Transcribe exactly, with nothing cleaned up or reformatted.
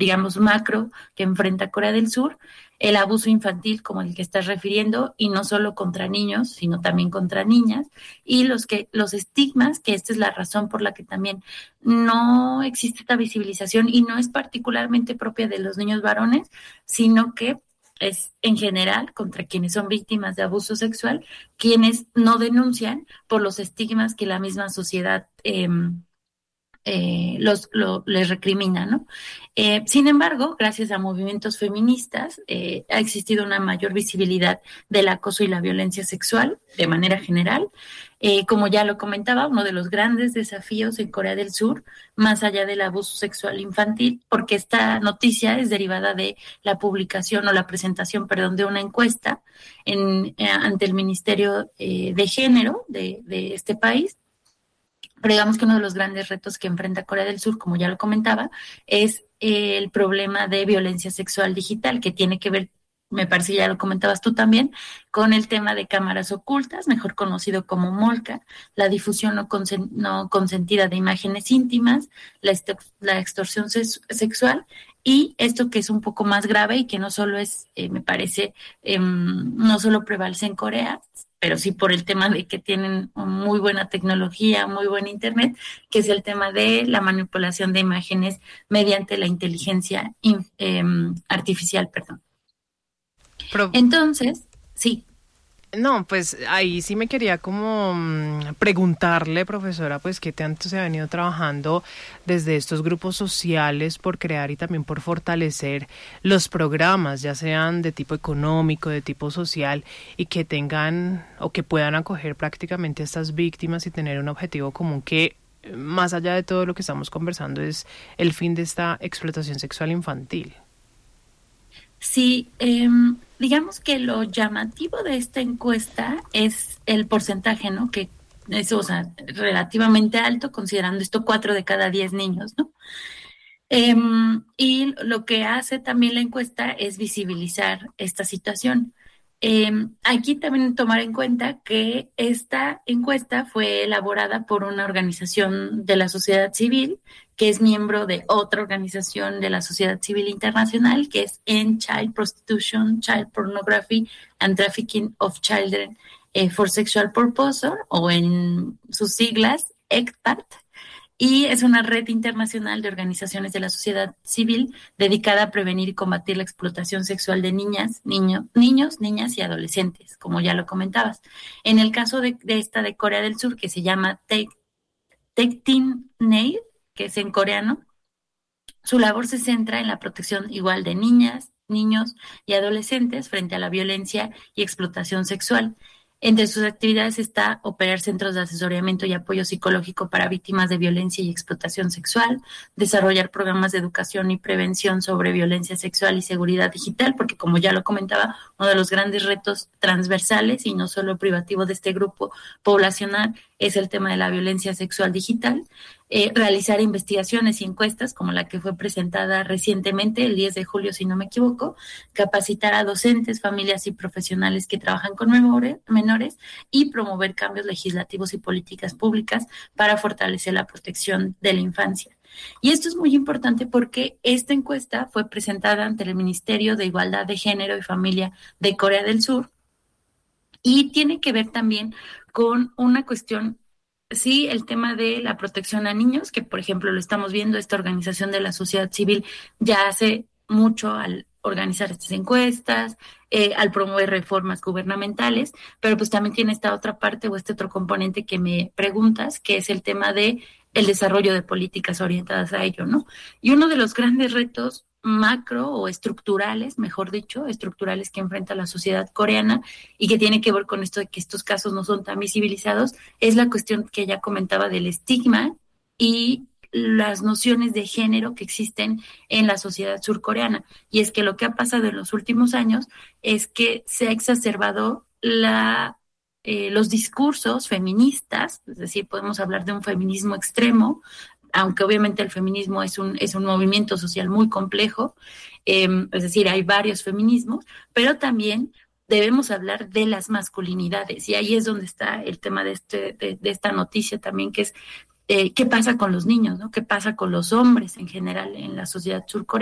digamos, macro que enfrenta Corea del Sur, el abuso infantil como el que estás refiriendo, y no solo contra niños, sino también contra niñas, y los que los estigmas, que esta es la razón por la que también no existe esta visibilización y no es particularmente propia de los niños varones, sino que es en general contra quienes son víctimas de abuso sexual, quienes no denuncian por los estigmas que la misma sociedad eh, eh, los, lo, les recrimina, ¿no? Eh, sin embargo, gracias a movimientos feministas, eh, ha existido una mayor visibilidad del acoso y la violencia sexual de manera general. Eh, como ya lo comentaba, uno de los grandes desafíos en Corea del Sur, más allá del abuso sexual infantil, porque esta noticia es derivada de la publicación o la presentación, perdón, de una encuesta en, eh, ante el Ministerio eh, de Género de, de este país. Pero digamos que uno de los grandes retos que enfrenta Corea del Sur, como ya lo comentaba, es eh, el problema de violencia sexual digital, que tiene que ver, me parece que ya lo comentabas tú también, con el tema de cámaras ocultas, mejor conocido como molca, la difusión no, consen- no consentida de imágenes íntimas, la, est- la extorsión ses- sexual, y esto que es un poco más grave y que no solo es, eh, me parece, eh, no solo prevalece en Corea, pero sí por el tema de que tienen muy buena tecnología, muy buen internet, que es el tema de la manipulación de imágenes mediante la inteligencia eh, artificial, perdón. Pro- Entonces, sí. No, pues ahí sí me quería como mm, preguntarle, profesora, pues qué tanto se ha venido trabajando desde estos grupos sociales por crear y también por fortalecer los programas, ya sean de tipo económico, de tipo social, y que tengan o que puedan acoger prácticamente a estas víctimas y tener un objetivo común que, más allá de todo lo que estamos conversando, es el fin de esta explotación sexual infantil. Sí, eh, digamos que lo llamativo de esta encuesta es el porcentaje, ¿no? Que es, o sea, relativamente alto, considerando esto cuatro de cada diez niños, ¿no? Eh, y lo que hace también la encuesta es visibilizar esta situación. Eh, aquí también tomar en cuenta que esta encuesta fue elaborada por una organización de la sociedad civil, que es miembro de otra organización de la sociedad civil internacional, que es End Child Prostitution, Child Pornography and Trafficking of Children eh, for Sexual Purpose, o en sus siglas, E C T P A T, y es una red internacional de organizaciones de la sociedad civil dedicada a prevenir y combatir la explotación sexual de niñas, niño, niños, niñas y adolescentes, como ya lo comentabas. En el caso de, de esta de Corea del Sur, que se llama Take, Take Teen Nail, que es en coreano, su labor se centra en la protección igual de niñas, niños y adolescentes frente a la violencia y explotación sexual. Entre sus actividades está operar centros de asesoramiento y apoyo psicológico para víctimas de violencia y explotación sexual, desarrollar programas de educación y prevención sobre violencia sexual y seguridad digital, porque como ya lo comentaba, uno de los grandes retos transversales y no solo privativo de este grupo poblacional es el tema de la violencia sexual digital. Eh, realizar investigaciones y encuestas como la que fue presentada recientemente, el diez de julio, si no me equivoco, capacitar a docentes, familias y profesionales que trabajan con menores, menores y promover cambios legislativos y políticas públicas para fortalecer la protección de la infancia. Y esto es muy importante porque esta encuesta fue presentada ante el Ministerio de Igualdad de Género y Familia de Corea del Sur y tiene que ver también con una cuestión. Sí, el tema de la protección a niños, que por ejemplo lo estamos viendo, esta organización de la sociedad civil ya hace mucho al organizar estas encuestas, eh, al promover reformas gubernamentales, pero pues también tiene esta otra parte o este otro componente que me preguntas, que es el tema de el desarrollo de políticas orientadas a ello, ¿no? Y uno de los grandes retos macro o estructurales, mejor dicho, estructurales que enfrenta la sociedad coreana y que tiene que ver con esto de que estos casos no son tan visibilizados, es la cuestión que ya comentaba del estigma y las nociones de género que existen en la sociedad surcoreana. Y es que lo que ha pasado en los últimos años es que se ha exacerbado la, eh, los discursos feministas, es decir, podemos hablar de un feminismo extremo, aunque obviamente el feminismo es un, es un movimiento social muy complejo, eh, es decir, hay varios feminismos, pero también debemos hablar de las masculinidades, y ahí es donde está el tema de, este, de, de esta noticia también, que es eh, qué pasa con los niños, ¿no? ¿Qué pasa con los hombres en general en la sociedad surcoreana?